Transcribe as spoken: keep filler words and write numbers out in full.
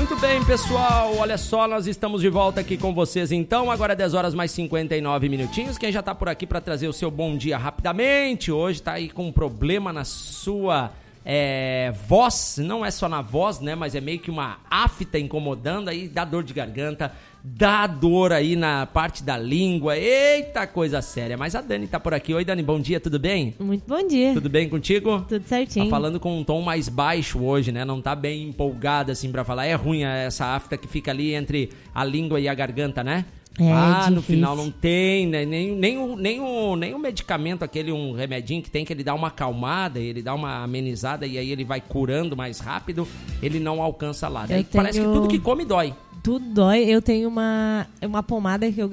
Muito bem, pessoal, olha só, nós estamos de volta aqui com vocês então, agora dez horas mais cinquenta e nove minutinhos. Quem já tá por aqui para trazer o seu bom dia rapidamente, hoje tá aí com um problema na sua é, voz, não é só na voz, né, mas é meio que uma afta incomodando, aí dá dor de garganta, dá dor aí na parte da língua, eita coisa séria, mas a Dani tá por aqui. Oi Dani, bom dia, tudo bem? Muito bom dia. Tudo bem contigo? Tudo certinho. Tá falando com um tom mais baixo hoje, né? Não tá bem empolgada assim pra falar. É ruim essa afta que fica ali entre a língua e a garganta, né? É, ah, difícil. No final não tem, né? Nem, nem, o, nem, o, nem o medicamento, aquele um remedinho que tem, que ele dá uma acalmada, ele dá uma amenizada e aí ele vai curando mais rápido, ele não alcança lá. Daí tenho... parece que tudo que come dói. Tudo dói. Eu tenho uma, uma pomada que eu